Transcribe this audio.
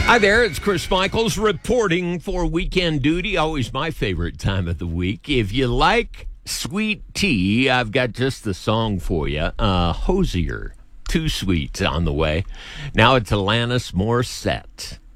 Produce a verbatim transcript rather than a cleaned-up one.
Hi there, it's Chris Michaels reporting for Weekend Duty. Always my favorite time of the week. If you like sweet tea, I've got just the song for you. Uh, Hosier, Too Sweet on the way. Now it's Alanis Morissette.